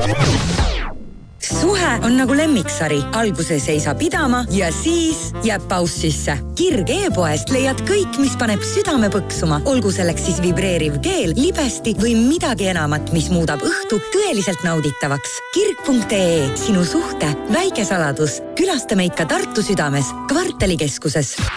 Suhe on nagu lemmiksari. Alguses ei saa pidama ja siis jääb paus sisse. Kirg e-poest leiad kõik, mis paneb südame põksuma. Olgu selleks siis vibreeriv keel, libesti või midagi enamat, mis muudab õhtu tõeliselt nauditavaks. Kirg.ee, sinu suhte väike saladus. Külasta meid ka Tartu südames, Kvartalikeskuses.